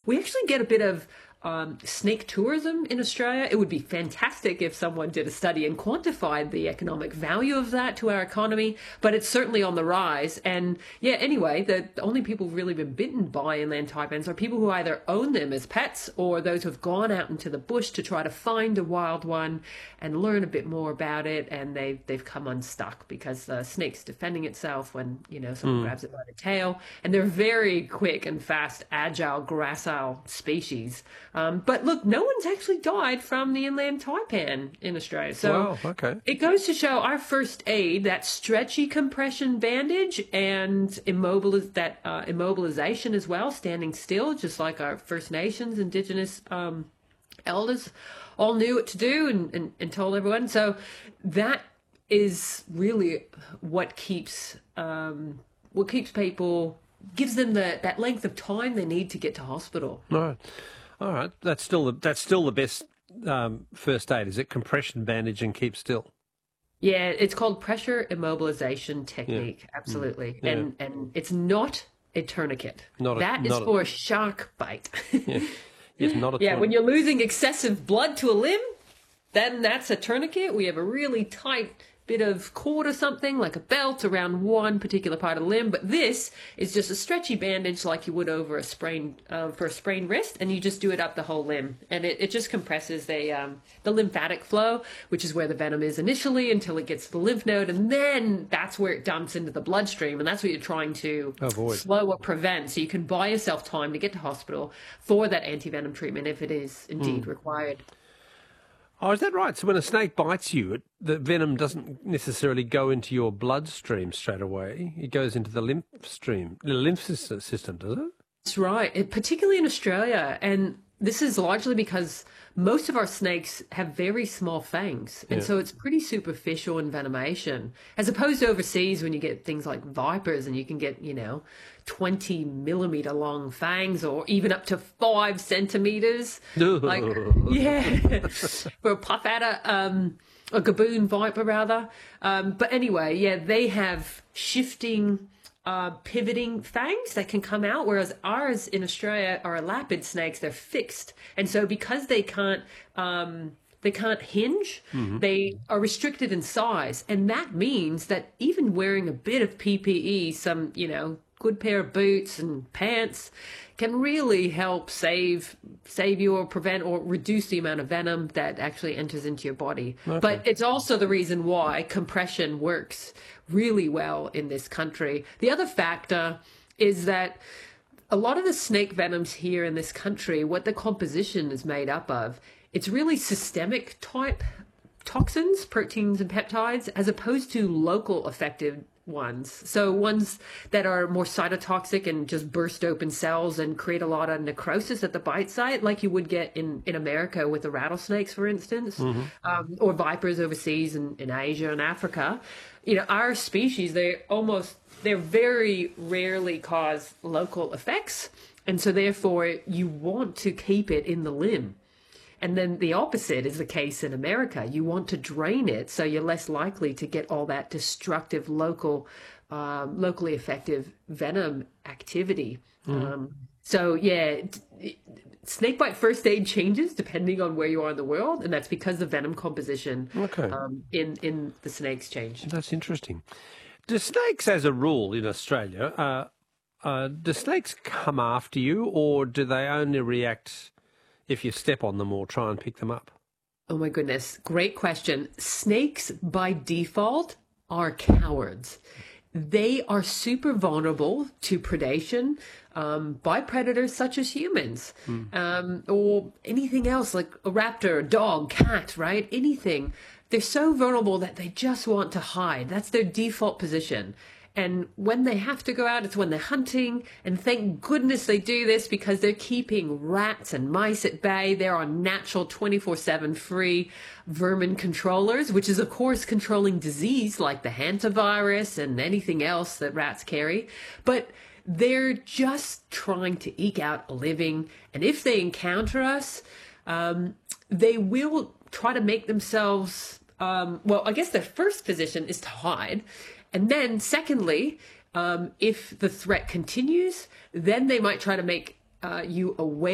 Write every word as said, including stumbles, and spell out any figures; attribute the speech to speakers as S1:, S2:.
S1: we actually get a bit of um, snake tourism in Australia. It would be fantastic if someone did a study and quantified the economic value of that to our economy, but it's certainly on the rise. And yeah, anyway, the only people who've really been bitten by inland taipans are people who either own them as pets or those who've gone out into the bush to try to find a wild one and learn a bit more about it, and they've, they've come unstuck because the snake's defending itself when, you know, someone mm. grabs it by the tail. And they're very quick and fast, agile, gracile species. Um, but look, no one's actually died from the inland taipan in Australia. So
S2: wow, okay.
S1: It goes to show our first aid, that stretchy compression bandage and immobiliz- that uh, immobilization as well, standing still, just like our First Nations, Indigenous um, elders all knew what to do and, and, and told everyone. So that is really what keeps um, what keeps people, gives them the, that length of time they need to get to hospital.
S2: All right. All right, that's still the, that's still the best um, first aid, is it? Compression bandage and keep still.
S1: Yeah, it's called pressure immobilization technique. Yeah. Absolutely, yeah. and and it's not a tourniquet. Not a, that is not for a, a shark bite.
S2: yeah. Yes, not a
S1: yeah.
S2: tourniquet.
S1: When you're losing excessive blood to a limb, then that's a tourniquet. We have a really tight bit of cord or something, like a belt, around one particular part of the limb. But this is just a stretchy bandage like you would over a sprained, uh, for a sprained wrist, and you just do it up the whole limb. And it, it just compresses the, um, the lymphatic flow, which is where the venom is initially, until it gets to the lymph node, and then that's where it dumps into the bloodstream, and that's what you're trying to
S2: avoid,
S1: slow or prevent, so you can buy yourself time to get to hospital for that anti-venom treatment if it is indeed mm. required.
S2: Oh, is that right? So when a snake bites you, it, the venom doesn't necessarily go into your bloodstream straight away. It goes into the lymph stream, the lymph system, does it?
S1: That's right, it, particularly in Australia. And this is largely because most of our snakes have very small fangs. And yeah. so it's pretty superficial envenomation, as opposed to overseas when you get things like vipers and you can get, you know, twenty millimeter long fangs, or even up to five centimeters. like, yeah, for a puff adder, um, a gaboon viper rather. Um, but anyway, yeah, they have shifting, uh, pivoting fangs that can come out, whereas ours in Australia are elapid snakes. They're fixed, and so because they can't, um, they can't hinge, mm-hmm. they are restricted in size, and that means that even wearing a bit of P P E, some, you know, good pair of boots and pants, can really help save save you or prevent or reduce the amount of venom that actually enters into your body. Okay. But it's also the reason why compression works really well in this country. The other factor is that a lot of the snake venoms here in this country, what the composition is made up of, it's really systemic type toxins, proteins and peptides, as opposed to local effective ones. So ones that are more cytotoxic and just burst open cells and create a lot of necrosis at the bite site, like you would get in, in America with the rattlesnakes, for instance, mm-hmm. um, or vipers overseas in, in Asia and Africa. You know, our species, they almost, they're very rarely cause local effects. And so therefore you want to keep it in the limb. And then the opposite is the case in America. You want to drain it, so you're less likely to get all that destructive local, um, locally effective venom activity. Mm. Um, so yeah, snakebite first aid changes depending on where you are in the world, and that's because the venom composition
S2: okay.
S1: um, in in the snakes change.
S2: That's interesting. Do snakes, as a rule in Australia, uh, uh, do snakes come after you, or do they only react if you step on them or try and pick them up?
S1: Oh my goodness, great question. Snakes by default are cowards. They are super vulnerable to predation um, by predators such as humans, mm. um, or anything else like a raptor, a dog, cat, right? Anything. They're so vulnerable that they just want to hide. That's their default position. And when they have to go out, it's when they're hunting. And thank goodness they do this, because they're keeping rats and mice at bay. They're on natural twenty-four seven free vermin controllers, which is, of course, controlling disease like the hantavirus and anything else that rats carry. But they're just trying to eke out a living. And if they encounter us, um, they will try to make themselves, um, well, I guess their first position is to hide. And then secondly, um, if the threat continues, then they might try to make uh, you aware